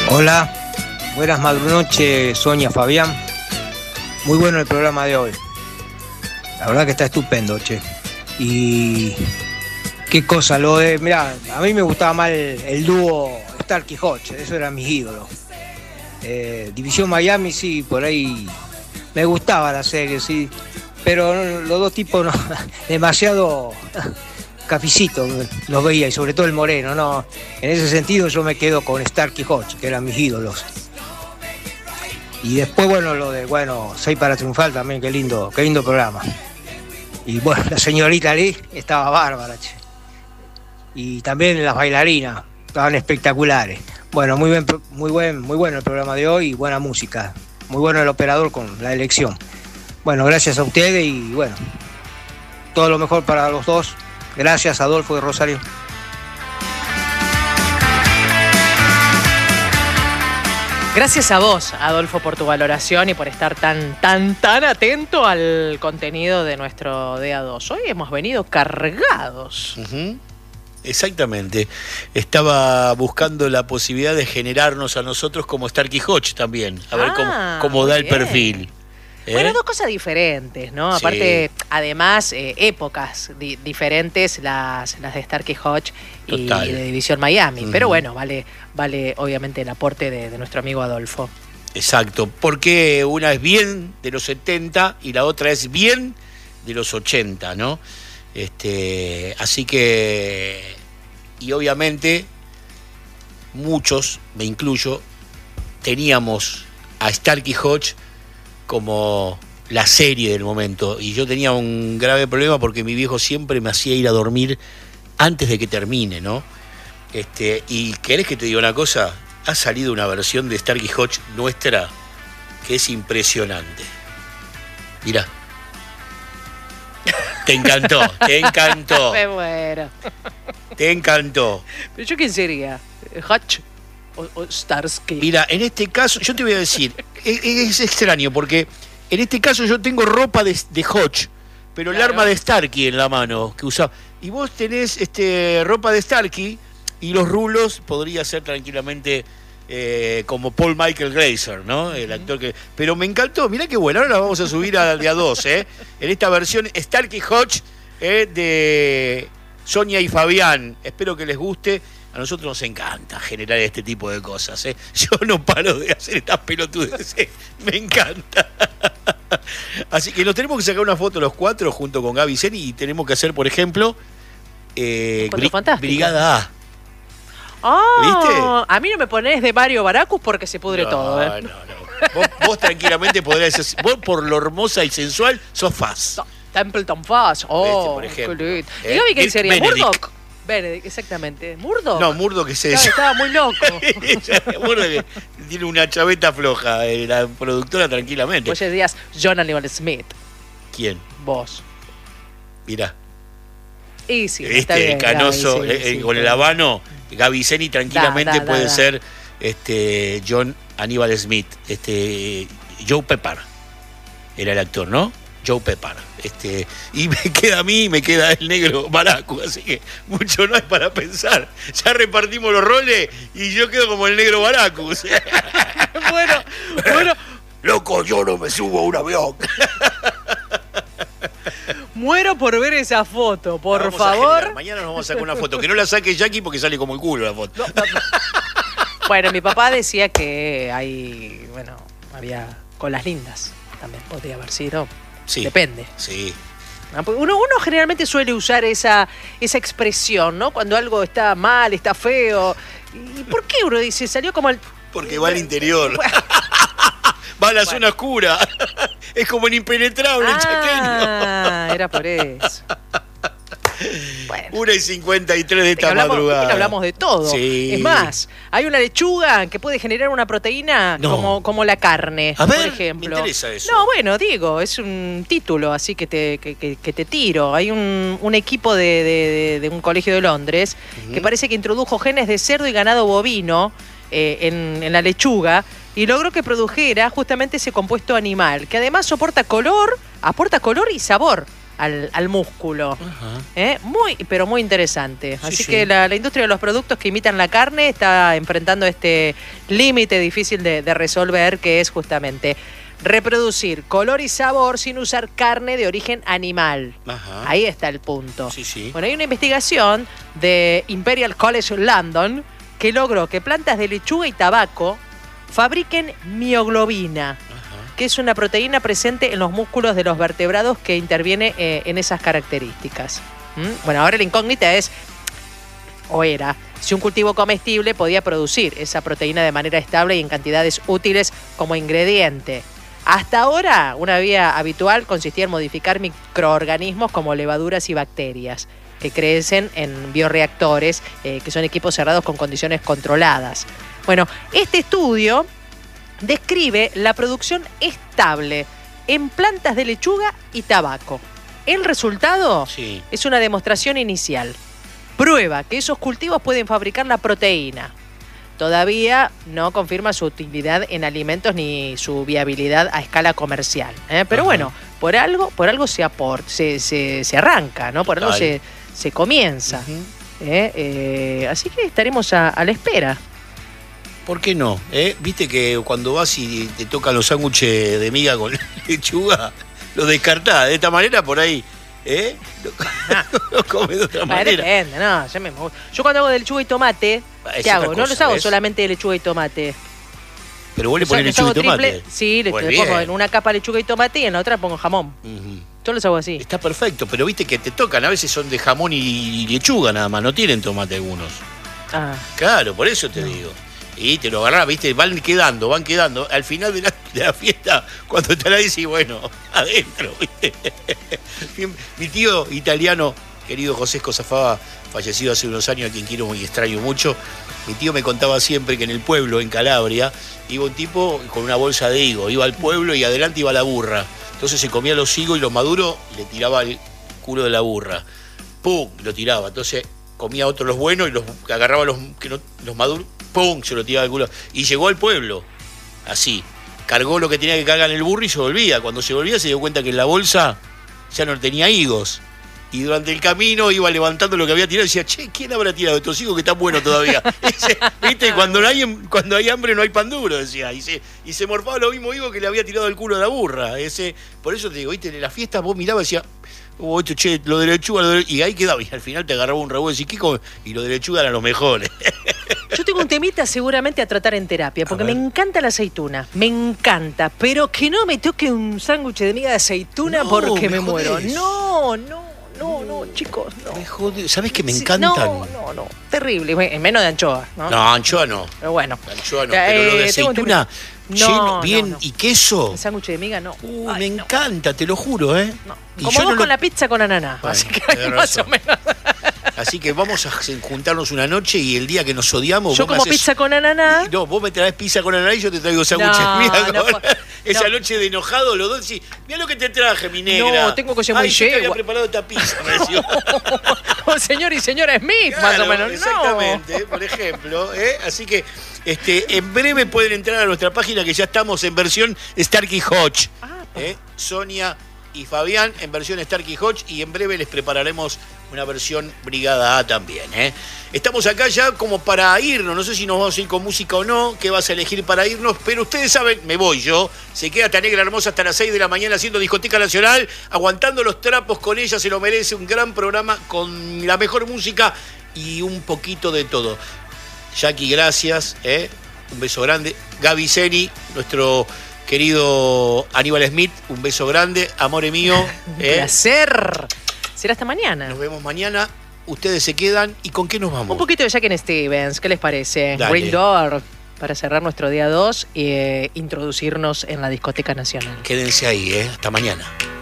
Hola, buenas madrunoches, Sonia, Fabián. Muy bueno el programa de hoy. La verdad que está estupendo, che. Y qué cosa, mirá, a mí me gustaba más el dúo Stark y Hodge, eso eran mis ídolos. División Miami, sí, por ahí me gustaba la serie, sí. Pero los dos tipos no, demasiado cafecito los veía, y sobre todo el Moreno, ¿no? En ese sentido yo me quedo con Stark y Hodge, que eran mis ídolos. Y después, bueno, lo de, 6 para triunfar también, qué lindo programa. Y bueno, la señorita Lee estaba bárbara, che. Y también las bailarinas, estaban espectaculares. Bueno, muy bueno el programa de hoy y buena música. Muy bueno el operador con la elección. Bueno, gracias a ustedes y bueno, todo lo mejor para los dos. Gracias, Adolfo de Rosario. Gracias a vos, Adolfo, por tu valoración y por estar tan atento al contenido de nuestro DA2. Hoy hemos venido cargados. Exactamente. Estaba buscando la posibilidad de generarnos a nosotros como Starkey Hodge también. A ver cómo da el perfil. Bueno, dos cosas diferentes, ¿no? Sí. Aparte, además, épocas diferentes las de Starkey Hodge y de División Miami. Pero bueno, vale obviamente el aporte de nuestro amigo Adolfo. Exacto, porque una es bien de los 70 y la otra es bien de los 80, ¿no? Así que, y obviamente, muchos, me incluyo, teníamos a Starkey Hodge como la serie del momento, y yo tenía un grave problema porque mi viejo siempre me hacía ir a dormir antes de que termine, ¿no? Y ¿querés que te diga una cosa? Ha salido una versión de Starkey Hodge nuestra que es impresionante. Mirá. Te encantó. Me muero. Te encantó. ¿Pero yo quién sería? ¿Hodge o Starsky? Mira, en este caso, yo te voy a decir, es extraño porque en este caso yo tengo ropa de Hodge, pero el arma de Starkey en la mano que usaba. Y vos tenés ropa de Starkey y los rulos podría ser tranquilamente como Paul Michael Glaser, ¿no? El actor que. Pero me encantó, mirá qué bueno, ahora la vamos a subir al día 2, en esta versión Starkey Hodge de Sonia y Fabián. Espero que les guste. A nosotros nos encanta generar este tipo de cosas, Yo no paro de hacer estas pelotudes, Me encanta. Así que nos tenemos que sacar una foto los cuatro junto con Gaby Zeni y tenemos que hacer, por ejemplo, Brigada A. ¿Viste? A mí no me ponés de Mario Baracus porque se pudre todo. No. Vos tranquilamente podrías decir, vos por lo hermosa y sensual sos Faz. No, Templeton Faz. Por ejemplo. Y Gaby, ¿qué sería? ¿Murdoch? Benedict, exactamente. ¿Murdoch? No, Murdoch es eso. Estaba muy loco. Murdoch tiene una chaveta floja, la productora tranquilamente. Vos decías John Aníbal Smith. ¿Quién? Vos. Mirá. Y sí, está bien, Canoso, Gaby, con el habano, Gaby Zeni tranquilamente puede ser John Aníbal Smith, Joe Pepper era el actor, ¿no? Joe Pepper. Y me queda a mí y me queda el negro Baracu, así que mucho no hay para pensar. Ya repartimos los roles y yo quedo como el negro Baracu. Bueno. Loco, yo no me subo a un avión. Muero por ver esa foto, por favor. Mañana nos vamos a sacar una foto. Que no la saque Jackie porque sale como el culo la foto. No. Bueno, mi papá decía que había colas lindas. También podría haber sido. Sí. Depende. Sí. Uno generalmente suele usar esa expresión, ¿no? Cuando algo está mal, está feo. ¿Y por qué uno dice? Salió como el... Porque va al interior. Va a la zona oscura. Es como el impenetrable, el chaqueño. Era por eso. Bueno. 1:53 de esta madrugada. Hablamos de todo. Sí. Es más, hay una lechuga que puede generar una proteína como la carne, a ver, por ejemplo. Me interesa eso. No, bueno, digo, es un título, así que te tiro. Hay un equipo de un colegio de Londres que parece que introdujo genes de cerdo y ganado bovino en la lechuga y logró que produjera justamente ese compuesto animal, que además aporta color y sabor al músculo. Muy, pero muy interesante. Así que la industria de los productos que imitan la carne está enfrentando este límite difícil de resolver, que es justamente reproducir color y sabor sin usar carne de origen animal. Ahí está el punto. Bueno, hay una investigación de Imperial College London que logró que plantas de lechuga y tabaco fabriquen mioglobina, que es una proteína presente en los músculos de los vertebrados que interviene en esas características. Bueno, ahora la incógnita es, o era, si un cultivo comestible podía producir esa proteína de manera estable y en cantidades útiles como ingrediente. Hasta ahora, una vía habitual consistía en modificar microorganismos como levaduras y bacterias, que crecen en bioreactores, que son equipos cerrados con condiciones controladas. Bueno, este estudio describe la producción estable en plantas de lechuga y tabaco. El resultado es una demostración inicial. Prueba que esos cultivos pueden fabricar la proteína. Todavía no confirma su utilidad en alimentos ni su viabilidad a escala comercial. Pero bueno, por algo se arranca, ¿no? Por algo se comienza. Así que estaremos a la espera. ¿Por qué no? Viste que cuando vas y te tocan los sándwiches de miga con lechuga, los descartás. De esta manera, por ahí, lo comes de otra manera. Depende, no. Yo cuando hago de lechuga y tomate, ¿qué hago? No los hago solamente de lechuga y tomate. Pero vos le pones lechuga y tomate. Sí, le pongo en una capa lechuga y tomate y en la otra pongo jamón. Yo los hago así. Está perfecto, pero viste que te tocan, a veces son de jamón y lechuga nada más, no tienen tomate algunos. Claro, por eso te digo. Y te lo agarrás, viste, van quedando. Al final de la fiesta, cuando te la decís, bueno, adentro, viste. Mi tío italiano, querido José Escosafaba, fallecido hace unos años, a quien quiero y extraño mucho, mi tío me contaba siempre que en el pueblo, en Calabria, iba un tipo con una bolsa de higo, iba al pueblo y adelante iba la burra. Entonces se comía los higos y los maduros y le tiraba el culo de la burra. ¡Pum! Lo tiraba. Entonces comía otros los buenos y los agarraba los maduros, ¡pum! Se lo tiraba el culo. Y llegó al pueblo, así. Cargó lo que tenía que cargar en el burro y se volvía. Cuando se volvía se dio cuenta que en la bolsa ya no tenía higos. Y durante el camino iba levantando lo que había tirado y decía, che, ¿quién habrá tirado estos higos que están buenos todavía? ¿Viste? Cuando hay hambre no hay pan duro, decía. Y se morfaba los mismos higos que le había tirado el culo a la burra. Por eso te digo, ¿viste? En la fiesta vos mirabas y decías, che, lo de lechuga, y ahí quedaba. Y al final te agarraba un revuelo y decís, ¿qué come? Y lo de lechuga era lo mejor. Yo tengo un temita seguramente a tratar en terapia, porque me encanta la aceituna, me encanta, pero que no me toque un sándwich de miga de aceituna porque me muero. No, chicos, no. ¿Sabés que me encantan? No, terrible, menos de anchoa, ¿no? No, anchoa no. Pero bueno. Anchoa no, pero lo de aceituna lleno, bien, y queso. El sándwich de miga no. Me encanta, te lo juro, No. Como vos con la pizza con ananá, bueno, así que más o menos. Así que vamos a juntarnos una noche y el día que nos odiamos... Yo como pizza con ananá. No, vos me traes pizza con ananá y yo te traigo sándwiches. Esa noche de enojado, los dos decís, mirá lo que te traje, mi negra. No, tengo que ser muy yegua. Yo te había preparado esta pizza, me decía. Como señor y señora Smith, claro, más o menos. Exactamente, por ejemplo. Así que en breve pueden entrar a nuestra página, que ya estamos en versión Starkey Hodge. Sonia y Fabián en versión Starkey Hodge, y en breve les prepararemos una versión Brigada A también. Estamos acá ya como para irnos, no sé si nos vamos a ir con música o no, qué vas a elegir para irnos, pero ustedes saben, me voy yo, se queda esta negra hermosa hasta las 6 de la mañana haciendo Discoteca Nacional, aguantando los trapos con ella, se lo merece, un gran programa con la mejor música y un poquito de todo. Jackie, gracias, un beso grande. Gaby Zeni, nuestro querido Aníbal Smith, un beso grande, amore mío. Un placer. Será hasta mañana. Nos vemos mañana. Ustedes se quedan. ¿Y con qué nos vamos? Un poquito de Jackie Stevens. ¿Qué les parece? Dale. Green Door, para cerrar nuestro día 2 e introducirnos en la Discoteca Nacional. Quédense ahí, hasta mañana.